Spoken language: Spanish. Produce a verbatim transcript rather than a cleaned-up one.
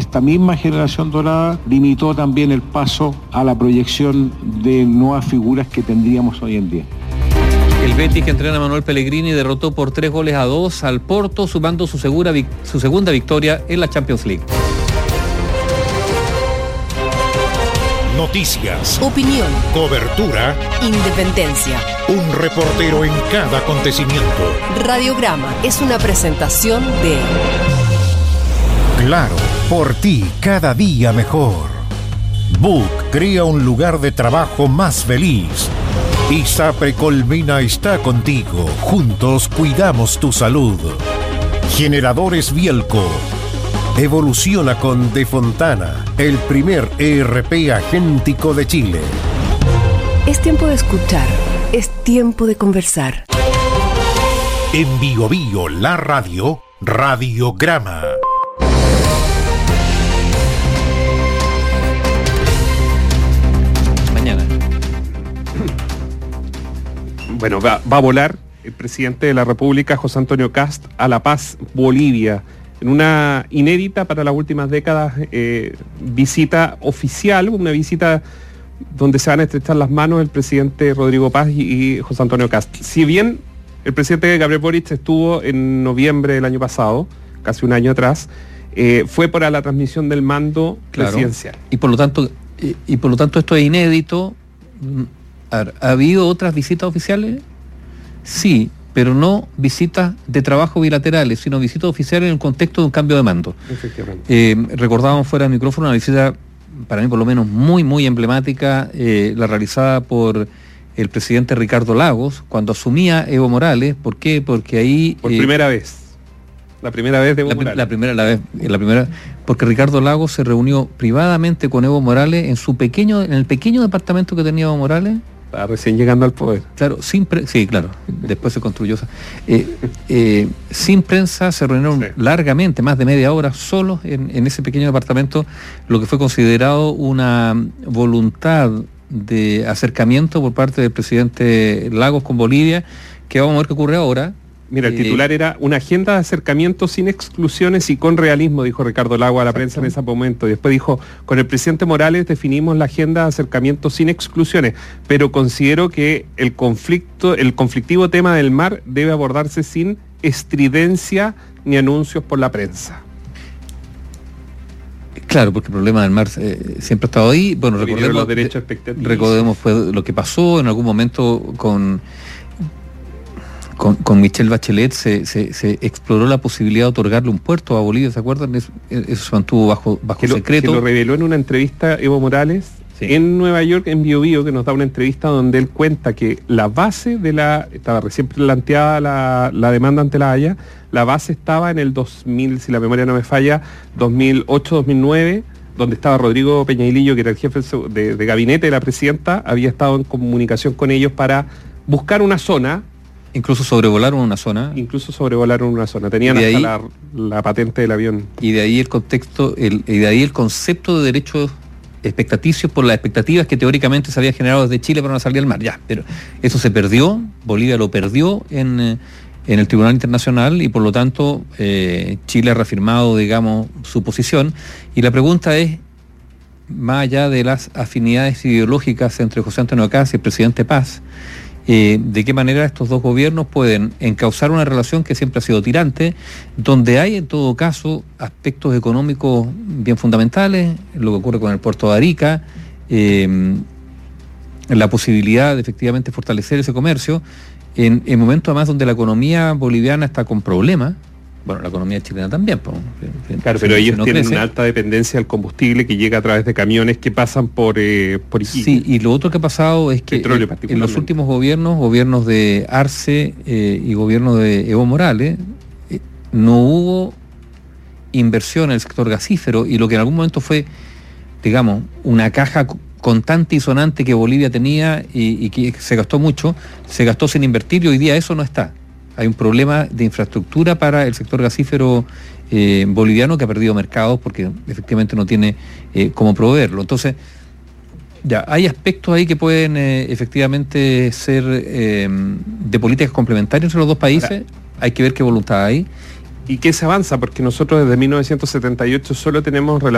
esta misma generación dorada limitó también el paso a la proyección de nuevas figuras que tendríamos hoy en día. El Betis, que entrena a Manuel Pellegrini, derrotó por tres goles a dos al Porto, sumando su, segura, su segunda victoria en la Champions League. Noticias, opinión, cobertura, independencia. Un reportero en cada acontecimiento. Radiograma es una presentación de Claro, por ti cada día mejor. Book crea un lugar de trabajo más feliz. ISAPRE Colmena está contigo. Juntos cuidamos tu salud. Generadores Bielco. Evoluciona con De Fontana, el primer E R P agéntico de Chile. Es tiempo de escuchar, es tiempo de conversar. En Bio Bio, la radio, Radiograma. Mañana. Bueno, va, va a volar el presidente de la República, José Antonio Kast, a La Paz, Bolivia, en una inédita para las últimas décadas eh, visita oficial, una visita donde se van a estrechar las manos el presidente Rodrigo Paz y, y José Antonio Kast. Si bien el presidente Gabriel Boric estuvo en noviembre del año pasado, casi un año atrás, eh, fue para la transmisión del mando claro, presidencial. Y por lo tanto, y, y por lo tanto esto es inédito. ¿Ha, ¿Ha habido otras visitas oficiales? Sí, pero no visitas de trabajo bilaterales, sino visitas oficiales en el contexto de un cambio de mando. Efectivamente. Eh, recordábamos fuera del micrófono una visita, para mí por lo menos muy, muy emblemática, eh, la realizada por el presidente Ricardo Lagos, cuando asumía Evo Morales. ¿Por qué? Porque ahí... Por eh, primera vez. La primera vez de Evo la, Morales. La primera, la vez, la primera, porque Ricardo Lagos se reunió privadamente con Evo Morales en su pequeño, en el pequeño departamento que tenía Evo Morales. Estaba recién llegando al poder. Claro, sin pre sí, claro, después se construyó. Eh, eh, sin prensa se reunieron sí. largamente, más de media hora, solos en, en ese pequeño departamento, lo que fue considerado una voluntad de acercamiento por parte del presidente Lagos con Bolivia, que vamos a ver qué ocurre ahora. Mira, el titular era una agenda de acercamiento sin exclusiones y con realismo, dijo Ricardo Lagos a la prensa en ese momento. Y después dijo, con el presidente Morales definimos la agenda de acercamiento sin exclusiones, pero considero que el conflicto, el conflictivo tema del mar debe abordarse sin estridencia ni anuncios por la prensa. Claro, porque el problema del mar eh, siempre ha estado ahí. Bueno, recordemos, los derechos expectativos. recordemos fue lo que pasó en algún momento con... Con, con Michelle Bachelet se, se, se exploró la posibilidad de otorgarle un puerto a Bolivia, ¿se acuerdan? Eso, eso se mantuvo bajo, bajo que lo, secreto. Que lo reveló en una entrevista Evo Morales sí. en Nueva York, en Bio Bio, que nos da una entrevista donde él cuenta que la base de la, estaba recién planteada la, la demanda ante la Haya, la base estaba en el dos mil, si la memoria no me falla, dos mil ocho dos mil nueve, donde estaba Rodrigo Peñailillo, que era el jefe de, de gabinete de la presidenta, había estado en comunicación con ellos para buscar una zona. Incluso sobrevolaron una zona. Incluso sobrevolaron una zona. Tenían hasta ahí, la, la patente del avión. Y de ahí el contexto, el, y de ahí el concepto de derechos expectaticios por las expectativas que teóricamente se había generado desde Chile para una salida al mar. Ya, pero eso se perdió, Bolivia lo perdió en, en el Tribunal Internacional y por lo tanto eh, Chile ha reafirmado, digamos, su posición. Y la pregunta es, más allá de las afinidades ideológicas entre José Antonio Kast y el presidente Paz, Eh, de qué manera estos dos gobiernos pueden encauzar una relación que siempre ha sido tirante, donde hay en todo caso aspectos económicos bien fundamentales, lo que ocurre con el puerto de Arica, eh, la posibilidad de efectivamente fortalecer ese comercio, en, en momentos además donde la economía boliviana está con problemas. Bueno, la economía chilena también. Pues, claro, pero ellos no tienen crece. una alta dependencia del combustible que llega a través de camiones que pasan por, eh, por Iquique. Sí, y lo otro que ha pasado es que eh, en los últimos gobiernos, gobiernos de Arce eh, y gobiernos de Evo Morales, eh, no hubo inversión en el sector gasífero y lo que en algún momento fue, digamos, una caja contante y sonante que Bolivia tenía y, y que se gastó mucho, se gastó sin invertir y hoy día eso no está. Hay un problema de infraestructura para el sector gasífero eh, boliviano que ha perdido mercados porque efectivamente no tiene eh, cómo proveerlo. Entonces, ya, hay aspectos ahí que pueden eh, efectivamente ser eh, de políticas complementarias entre los dos países. Ahora, hay que ver qué voluntad hay. ¿Y qué se avanza? Porque nosotros desde mil novecientos setenta y ocho solo tenemos relaciones